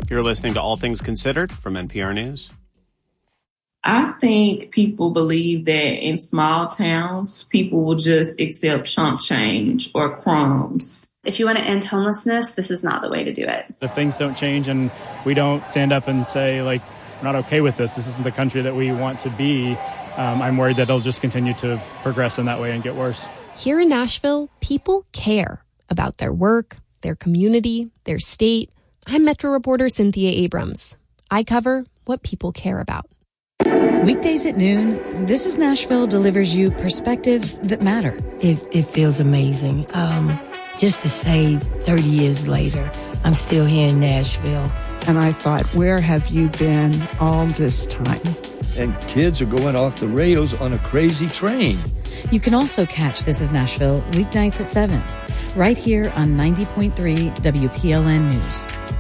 You're listening to All Things Considered from NPR News. I think people believe that in small towns, people will just accept chump change or crumbs. If you want to end homelessness, this is not the way to do it. If things don't change and we don't stand up and say, like, we're not okay with this isn't the country that we want to be, I'm worried that it'll just continue to progress in that way and get worse. Here in Nashville, people care about their work, their community, their state. I'm Metro reporter Cynthia Abrams. I cover what people care about. Weekdays at noon, This is Nashville delivers you perspectives that matter. It feels amazing. Just to say 30 years later, I'm still here in Nashville. And I thought, where have you been all this time? And kids are going off the rails on a crazy train. You can also catch This is Nashville weeknights at 7, right here on 90.3 WPLN News.